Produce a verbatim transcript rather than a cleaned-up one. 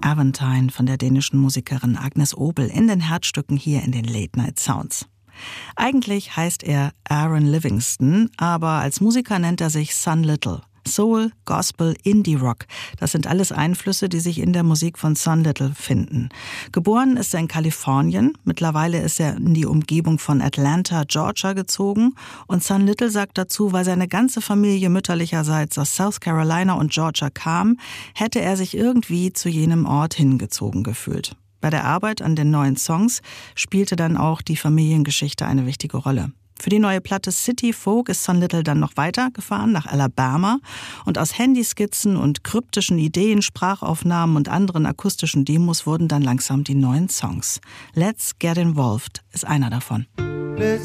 Aventine von der dänischen Musikerin Agnes Obel in den Herzstücken hier in den Late Night Sounds. Eigentlich heißt er Aaron Livingston, aber als Musiker nennt er sich Son Little. Soul, Gospel, Indie-Rock, das sind alles Einflüsse, die sich in der Musik von Son Little finden. Geboren ist er in Kalifornien, mittlerweile ist er in die Umgebung von Atlanta, Georgia gezogen und Son Little sagt dazu, weil seine ganze Familie mütterlicherseits aus South Carolina und Georgia kam, hätte er sich irgendwie zu jenem Ort hingezogen gefühlt. Bei der Arbeit an den neuen Songs spielte dann auch die Familiengeschichte eine wichtige Rolle. Für die neue Platte City Folk ist Son Little dann noch weitergefahren nach Alabama und aus Handyskizzen und kryptischen Ideen, Sprachaufnahmen und anderen akustischen Demos wurden dann langsam die neuen Songs. Let's Get Involved ist einer davon.